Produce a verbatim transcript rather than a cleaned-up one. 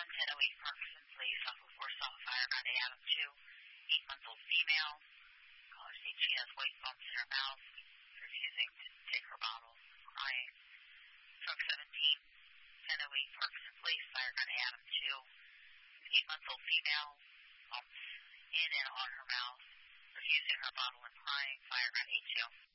one, ten oh eight Parkinson Place, off of Warsaw, fire around Adam two, eight-month-old female. Caller state she has white bumps in her mouth, refusing to take her bottle, crying. Truck seventeen, ten oh eight Parkinson Place, fire around Adam two, eight-month-old female, bumps in and on her mouth, refusing her bottle and crying, fire around A two.